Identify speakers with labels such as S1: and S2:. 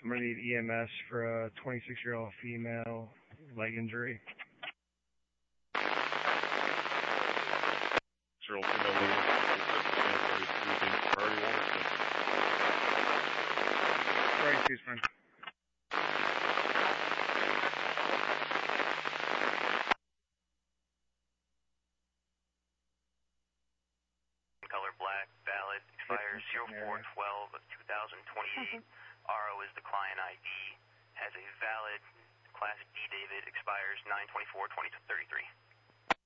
S1: I'm going to need EMS for a 26-year-old female leg injury.
S2: Cheryl, female leg injury. Priority 1 or 2?
S1: Priority 2 is fine.
S3: Color black, valid, expires 04/12 of 2028. RO is the client ID, has a valid Class D David, expires 9/24/2033.